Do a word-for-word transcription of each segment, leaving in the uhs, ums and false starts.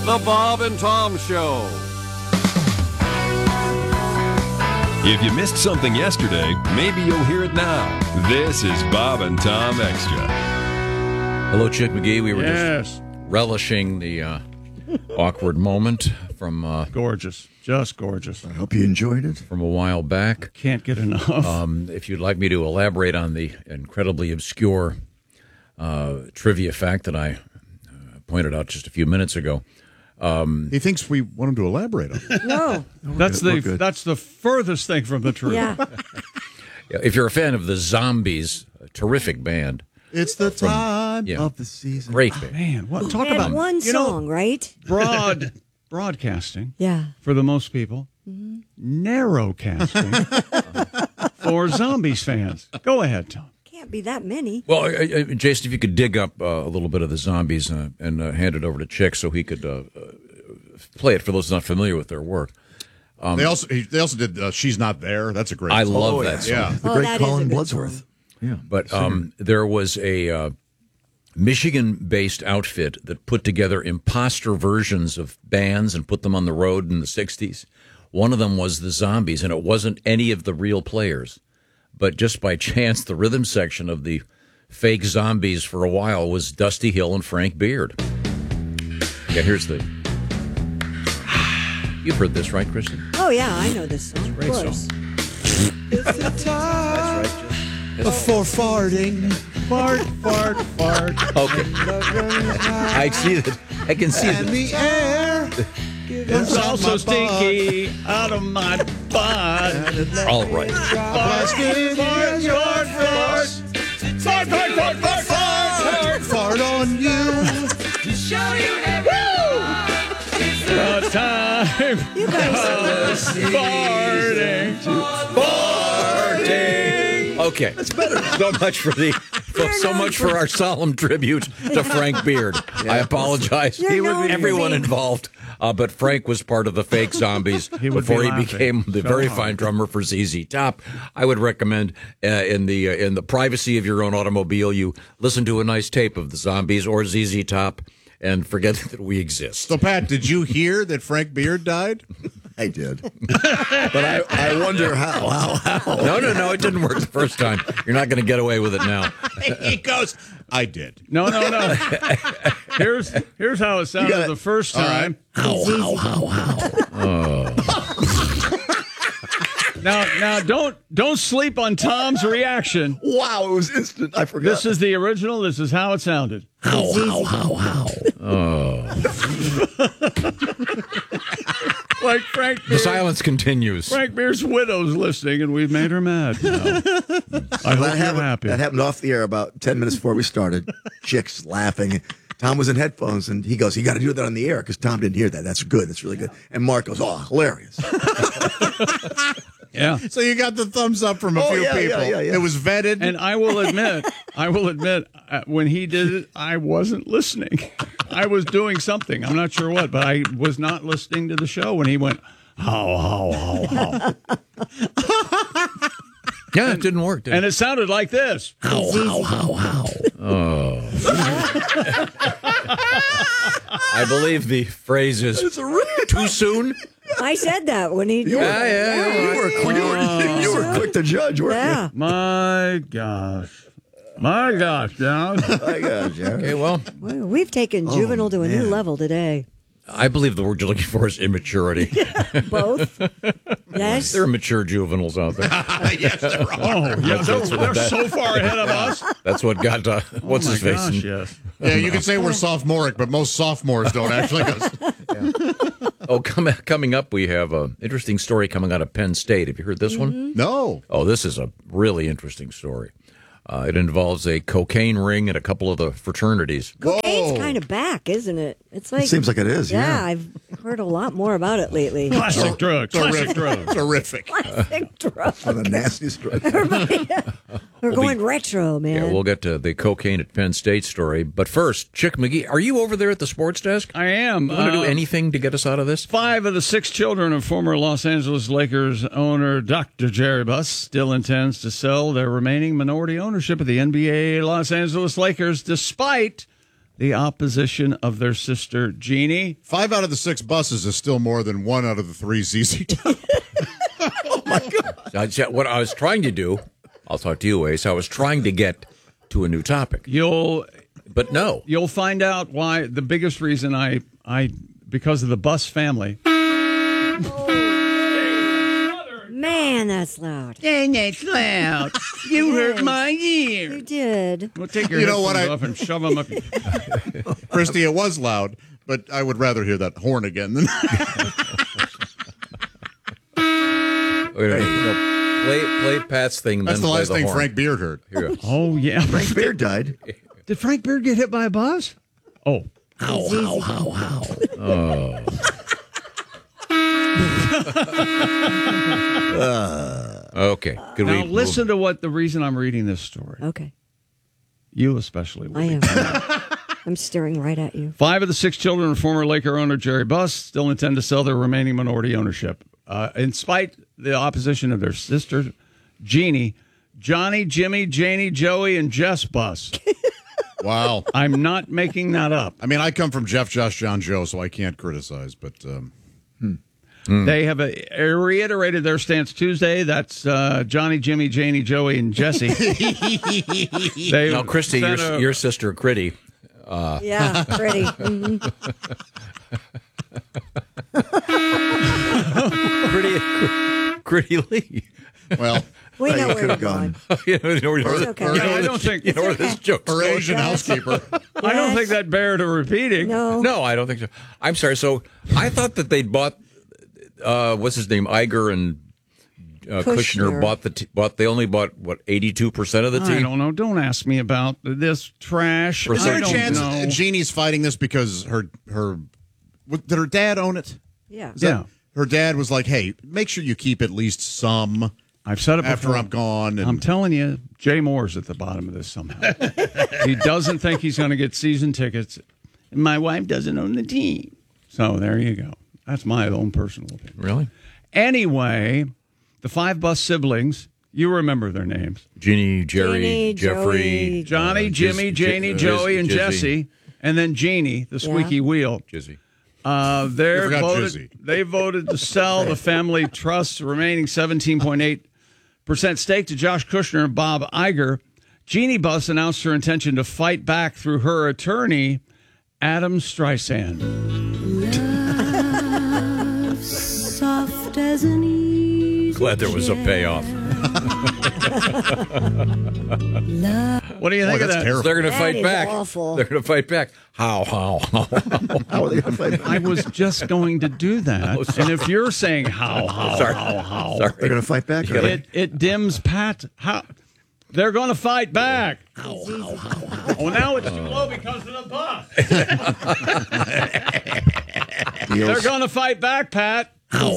The Bob and Tom Show. If you missed something yesterday, maybe you'll hear it now. This is Bob and Tom Extra. Hello, Chick McGee. We were yes. just relishing the uh, awkward moment from uh, gorgeous, just gorgeous. I hope you enjoyed it. From a while back. Can't get enough. Um, if you'd like me to elaborate on the incredibly obscure uh, trivia fact that I uh, pointed out just a few minutes ago. Um, he thinks we want him to elaborate on it. No. That's good, the that's the furthest thing from the truth. Yeah. If you're a fan of the Zombies, a terrific band. It's the time yeah. of the season. Great band. Man, what talk And about one you song, know, right? broad broadcasting. Yeah. For the most people, Mm-hmm. narrow casting for Zombies fans. Go ahead, Tom. Can't be that many. Well, uh, uh, Jason, if you could dig up uh, a little bit of the Zombies uh, and uh, hand it over to Chick so he could uh, uh, play it for those not familiar with their work. Um, they also they also did uh, "She's Not There." That's a great. I song. love oh, that yeah. song. Yeah. The Oh, great that is a Colin good Bloodsworth. song. Yeah. But um, there was a uh, Michigan-based outfit that put together imposter versions of bands and put them on the road in the sixties. One of them was the Zombies, and it wasn't any of the real players. But just by chance, the rhythm section of the fake Zombies for a while was Dusty Hill and Frank Beard. Yeah, here's the... You've heard this, right, Kristen? Oh, yeah, I know this song. Great of course. song. It's the time That's right. before farting. Fart, fart, fart. Okay. I see that. I can see And that. the air. It's also stinky out of my butt. All right. Blasted in your face. Fart, fart, fart, fart, fart. Fart on you. The time You guys. farting. Farting. Okay. That's better. So much for the so, so much for our solemn tribute to Frank Beard. I apologize. You're He would known be- everyone for being- involved. Uh, but Frank was part of the fake Zombies He would before be he laughing became the so very hard. fine drummer for Z Z Top. I would recommend uh, in the uh, in the privacy of your own automobile, you listen to a nice tape of the Zombies or Z Z Top and forget that we exist. So, Pat, did you hear that Frank Beard died? I did. But I, I wonder how. How? How? No, no, no, it didn't work the first time. You're not going to get away with it now. He goes, I did. No, no, no. Here's here's how it sounded gotta- the first All time. How? How? How? How? Now, now, don't don't sleep on Tom's reaction. Wow! It was instant. I forgot. This is the original. This is how it sounded. how? How? How? How? Like Frank The Beard, silence continues. Frank Beard's widow's listening, and we've made her mad. Now. I hope that, you're happened, happy. that happened off the air about ten minutes before we started. Chicks laughing. Tom was in headphones, and he goes, "You got to do that on the air," because Tom didn't hear that. That's good. That's really good. And Mark goes, "Oh, hilarious." Yeah. So you got the thumbs up from a Oh, few yeah, yeah, people. yeah, yeah. It was vetted. And I will admit, I will admit, uh, when he did it, I wasn't listening. I was doing something. I'm not sure what, but I was not listening to the show when he went, how, how, how, how. Yeah, it didn't work, did And it? it sounded like this. How? How? How? How? I believe the phrase is too soon. I said that when he did. Yeah, yeah, yeah. You were, quick, you, were, you were quick to judge, weren't Yeah. My gosh. My gosh, John. you? My God, Jared. Okay, well, Well, We've taken juvenile to a new level today. I believe the word you're looking for is immaturity. Both. Yes. There are mature juveniles out there. yes, they're wrong. Oh, yeah, they're, that's what they're that- so far ahead of us. That's what got uh, what's oh my his face. gosh, yes. Yeah, you could say we're sophomoric, but most sophomores don't actually. Oh, coming coming up, we have an interesting story coming out of Penn State. Have you heard this one? No. Oh, this is a really interesting story. Uh, it involves a cocaine ring and a couple of the fraternities. Cocaine's Whoa. kind of back, isn't it? It's like It seems like it is, yeah. I've heard a lot more about it lately. Classic drug. Classic drug. Terrific. Classic drug. One of the nastiest drugs. We're going retro, man. Yeah, we'll get to the cocaine at Penn State story. But first, Chick McGee, are you over there at the sports desk? I am. You want to do Uh, anything to get us out of this? Five of the six children of former Los Angeles Lakers owner Doctor Jerry Buss still intends to sell their remaining minority ownership of the N B A Los Angeles Lakers, despite the opposition of their sister Jeannie. Five out of the six buses is still more than one out of the three Z Z Top. Oh my God! I- What I was trying to do, I'll talk to you, Ace. I was trying to get to a new topic, You'll but no. you'll find out why. The biggest reason I I because of the Bus family. Man, that's loud. Dang, that's loud. You hurt my ear. You did. We'll take your You know what, headphones I- off and shove them up. Christy, it was loud, but I would rather hear that horn again than. Wait a minute. No, play, play Pat's thing. That's then the play last the thing horn. Frank Beard heard. Here we go. Oh yeah, Frank Beard died. Did Frank Beard get hit by a bus? Oh, How, how, how, how? Okay. Could now we listen to what the reason I'm reading this story. Okay. You especially. will I be. am. I'm staring right at you. Five of the six children of former Laker owner Jerry Buss still intend to sell their remaining minority ownership. Uh, in spite the opposition of their sister, Jeannie, Johnny, Jimmy, Janie, Joey, and Jess Buss. Wow. I'm not making that up. I mean, I come from Jeff, Josh, John, Joe, so I can't criticize, but um, They have uh reiterated their stance Tuesday. That's uh, Johnny, Jimmy, Janie, Joey, and Jesse. They Now, Christy, your, sent a- your sister, Critty. Yeah, pretty. Mhm. Critty, Critty Lee. well, We Oh, know you where could you're have going. gone. you know, you know, you know, It's okay. you know I where don't this- think- you know where this joke's her going. Asian housekeeper. I don't think that bear to repeating. No. No, I don't think so. I'm sorry. So I thought that they'd bought, uh, what's his name, Iger and uh, Kushner. Kushner. bought the t- bought. They only bought what eighty-two percent of the I team. don't know. Don't ask me about this trash. Is Is there I a don't chance know. Jeannie's fighting this because her her what- did her dad own it? Yeah. Is that- Yeah. her dad was like, "Hey, make sure you keep at least some I've said it after before. I'm gone." And I'm telling you, Jay Moore's at the bottom of this somehow. He doesn't think he's going to get season tickets. And my wife doesn't own the team. So there you go. That's my own personal opinion. Really? Anyway, the five Bus siblings, you remember their names. Jeannie, Jerry, Jeannie, Jeffrey, Joey. Johnny, uh, Jimmy, Jiz- Janie, Jiz- Joey, and Jizzy. Jesse. And then Jeannie, the squeaky Yeah. wheel. Jizzy. Uh, they're You forgot voted, Jizzy. they voted to sell the family trust's remaining seventeen point eight percent stake to Josh Kushner and Bob Iger. Jeannie Buss announced her intention to fight back through her attorney, Adam Streisand. Soft as an easy Glad there was a payoff. What do you Boy, think of that's that? terrible. They're going to That fight is back. awful. They're going to fight back. How? How? How? How are they going to fight? I was just going to do that. Oh, sorry. And if you're saying how, how, Sorry. how, how, Sorry. They're going to fight back. are they? it, it dims Pat. How? They're going to fight back. Oh, now it's too low because of the bus. They're Deals. going to fight back, Pat.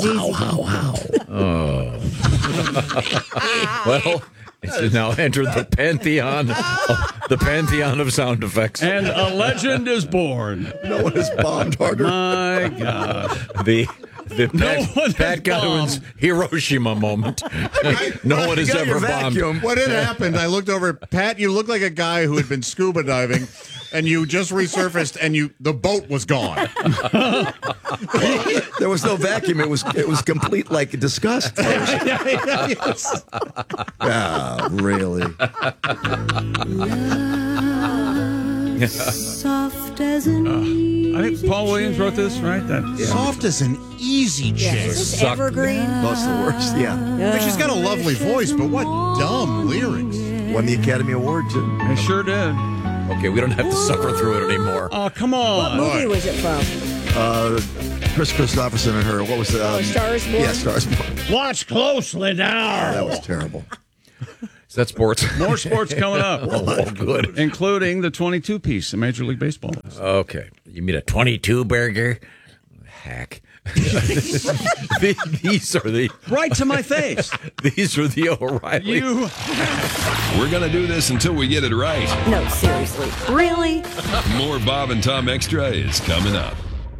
Well, it's now entered the pantheon, the pantheon of sound effects. And a legend is born. No one has bombed harder. My God. The the No Pat, one Pat has Godwin's Hiroshima moment. No one has You got your ever bombed. vacuum. What had happened? I looked over. Pat, you look like a guy who had been scuba diving, and you just resurfaced, and you the boat was gone. There was no vacuum. It was it was complete like disgust. Ah, really? soft as an easy I think Paul Williams wrote this, right? That Soft as an easy Yeah. chair. Is this Suck. evergreen? Most of the worst. Yeah. I mean, she's got a lovely voice, but what dumb lyrics. Won the Academy Award too. I sure did. Okay, we don't have to suffer through it anymore. Oh, come What on. movie was it from? Uh, Chris Christopherson and her. What was the? Um, Oh, Stars Born? Yeah, Stars Born. Watch closely now. That was terrible. Is that sports? More sports coming up, Oh, good. including the twenty-two piece in Major League Baseball. Okay. You mean a twenty-two burger? Hack. The- these are the Right to my face. these are the O'Reilly. You. We're going to do this until we get it right. No, seriously. Really? More Bob and Tom Extra is coming up.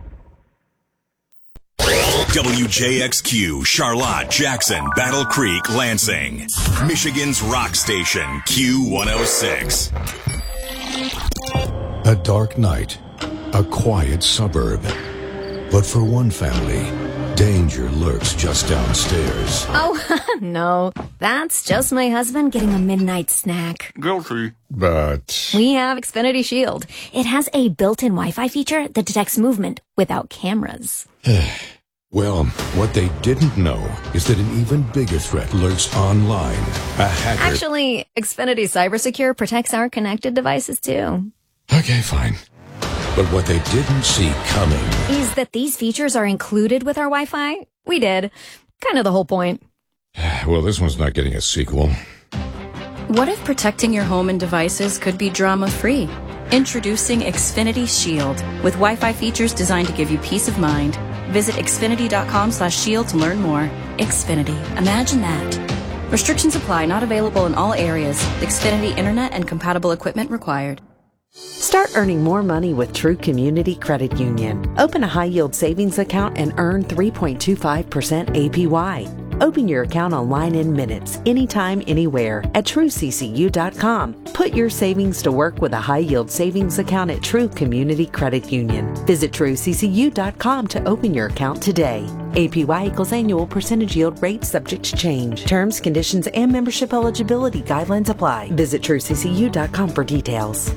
W J X Q, Charlotte, Jackson, Battle Creek, Lansing. Michigan's rock station, Q one oh six. A dark night, a quiet suburb. But for one family, danger lurks just downstairs. Oh, no. That's just my husband getting a midnight snack. Guilty. But We have Xfinity Shield. It has a built-in Wi-Fi feature that detects movement without cameras. well, what they didn't know is that an even bigger threat lurks online. A hacker. Actually, Xfinity CyberSecure protects our connected devices, too. Okay, fine. But what they didn't see coming Is that these features are included with our Wi-Fi? We did. Kind of the whole point. Well, this one's not getting a sequel. What if protecting your home and devices could be drama-free? Introducing Xfinity Shield with Wi-Fi features designed to give you peace of mind. Visit xfinity.com slash shield to learn more. Xfinity. Imagine that. Restrictions apply. Not available in all areas. Xfinity Internet and compatible equipment required. Start earning more money with True Community Credit Union. Open a high-yield savings account and earn three point two five percent A P Y. Open your account online in minutes, anytime, anywhere at true c c u dot com. Put your savings to work with a high-yield savings account at True Community Credit Union. Visit true c c u dot com to open your account today. A P Y equals annual percentage yield rate subject to change. Terms, conditions, and membership eligibility guidelines apply. Visit true c c u dot com for details.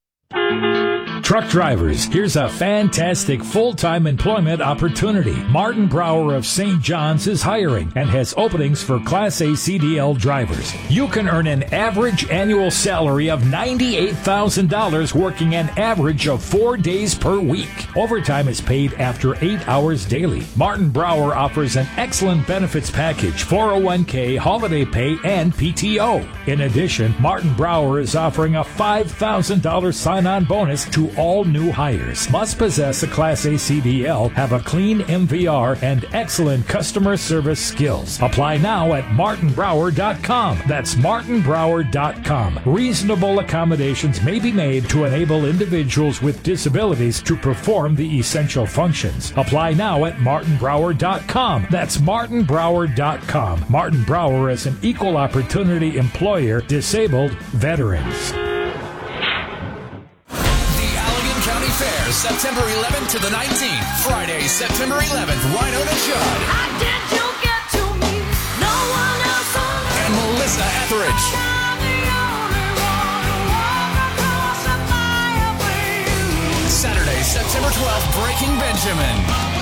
Truck drivers, here's a fantastic full-time employment opportunity. Martin Brower of Saint John's is hiring and has openings for Class A C D L drivers. You can earn an average annual salary of ninety-eight thousand dollars working an average of four days per week. Overtime is paid after eight hours daily. Martin Brower offers an excellent benefits package, four oh one k, holiday pay, and P T O. In addition, Martin Brower is offering a five thousand dollars sign-on bonus to all new hires. Must possess a Class A C D L, have a clean M V R, and excellent customer service skills. Apply now at martin brower dot com. That's martin brower dot com. Reasonable accommodations may be made to enable individuals with disabilities to perform the essential functions. Apply now at martin brower dot com. That's martin brower dot com. Martin Brower is an equal opportunity employer, disabled veterans. Fair, September eleventh to the nineteenth. Friday, September eleventh, Wynonna Judd. How did you get to me? No one else on earth. And Melissa Etheridge. I'm the only one who walked across the fire. Saturday, September twelfth, Breaking Benjamin.